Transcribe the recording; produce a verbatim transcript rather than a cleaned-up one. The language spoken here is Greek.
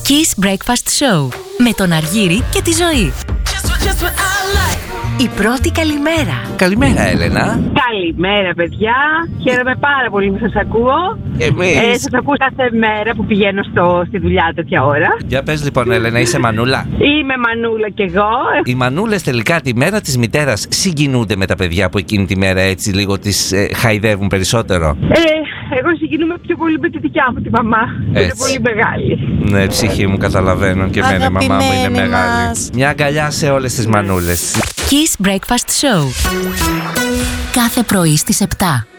Kiss Breakfast Show με τον Αργύρη και τη Ζωή. Η πρώτη καλημέρα. Καλημέρα, Έλενα. Καλημέρα, παιδιά. Χαίρομαι πάρα πολύ που σας ακούω. Εμείς... Ε, σας ακούω κάθε μέρα που πηγαίνω στο, στη δουλειά τέτοια ώρα. Για πες λοιπόν, Έλενα, είσαι μανούλα? Είμαι μανούλα κι εγώ. Οι μανούλες τελικά τη μέρα της μητέρας συγκινούνται με τα παιδιά που εκείνη τη μέρα έτσι λίγο τις ε, χαϊδεύουν περισσότερο? Ε, εγώ συγκινούμαι πιο πολύ με τη δικιά μου τη μαμά. Είναι πολύ μεγάλη. Ναι, ψυχή μου, καταλαβαίνω. Και εμένα η μαμά μου είναι μεγάλη. Μας. Μια αγκαλιά σε όλες τις μανούλες. Kiss Breakfast Show. Κάθε πρωί στις επτά.